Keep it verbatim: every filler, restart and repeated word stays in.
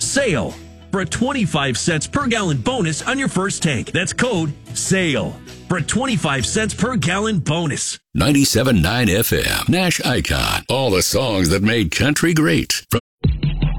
SALE for a twenty-five cents per gallon bonus on your first tank. That's code SALE for a twenty-five cents per gallon bonus. ninety-seven point nine F M, Nash Icon. All the songs that made country great from